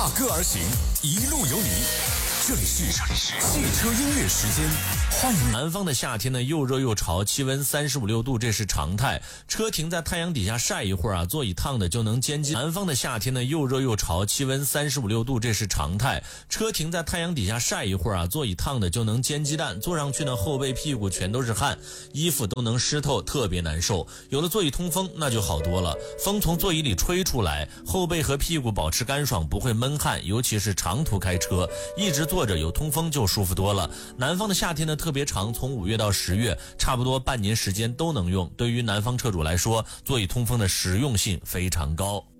大歌而行，一路有你。这里是汽车音乐时间，欢迎。 南方的夏天呢，又热又潮，气温35、6度，这是常态。车停在太阳底下晒一会儿啊，座椅烫的就能煎鸡。南方的夏天呢，又热又潮，气温35、6度，这是常态。车停在太阳底下晒一会儿啊，座椅烫的就能煎鸡蛋。坐上去呢，后背屁股全都是汗，衣服都能湿透，特别难受。有了座椅通风，那就好多了。风从座椅里吹出来，后背和屁股保持干爽，不会闷汗。尤其是长途开车，一直坐着有通风就舒服多了。南方的夏天呢特别长，从5月到10月，差不多半年时间都能用。对于南方车主来说，座椅通风的实用性非常高。